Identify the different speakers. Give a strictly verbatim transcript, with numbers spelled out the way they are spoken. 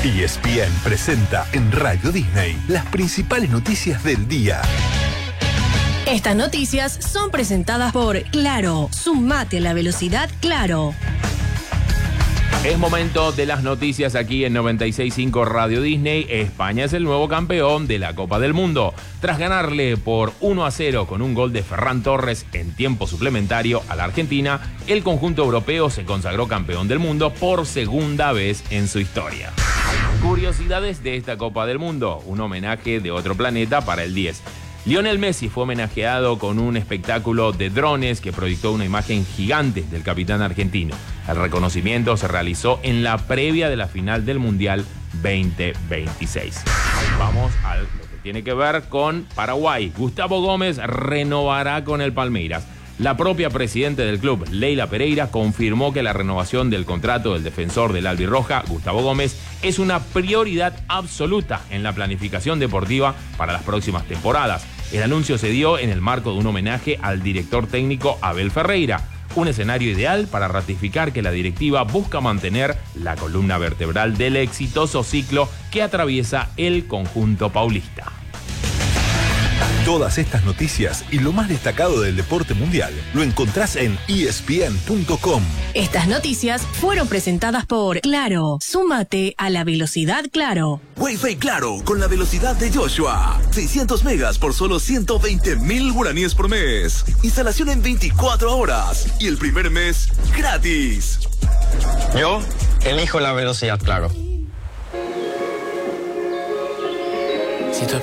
Speaker 1: E S P N presenta en Radio Disney las principales noticias del día.
Speaker 2: Estas noticias son presentadas por Claro. Sumate a la velocidad Claro.
Speaker 3: Es momento de las noticias aquí en noventa y seis punto cinco Radio Disney. España es el nuevo campeón de la Copa del Mundo. Tras ganarle por uno a cero con un gol de Ferran Torres en tiempo suplementario a la Argentina, el conjunto europeo se consagró campeón del mundo por segunda vez en su historia. Curiosidades de esta Copa del Mundo, un homenaje de otro planeta para el diez. Lionel Messi fue homenajeado con un espectáculo de drones que proyectó una imagen gigante del capitán argentino. El reconocimiento se realizó en la previa de la final del Mundial veinte veintiséis. Vamos a lo que tiene que ver con Paraguay. Gustavo Gómez renovará con el Palmeiras. La propia presidenta del club, Leila Pereira, confirmó que la renovación del contrato del defensor del albirroja, Gustavo Gómez, es una prioridad absoluta en la planificación deportiva para las próximas temporadas. El anuncio se dio en el marco de un homenaje al director técnico Abel Ferreira, un escenario ideal para ratificar que la directiva busca mantener la columna vertebral del exitoso ciclo que atraviesa el conjunto paulista.
Speaker 1: Todas estas noticias y lo más destacado del deporte mundial lo encontrás en E S P N punto com.
Speaker 2: Estas noticias fueron presentadas por Claro. Súmate a la velocidad Claro.
Speaker 4: Wi-Fi Claro, con la velocidad de Joshua. seiscientos megas por solo ciento veinte mil guaraníes por mes. Instalación en veinticuatro horas. Y el primer mes, gratis.
Speaker 5: Yo elijo la velocidad Claro.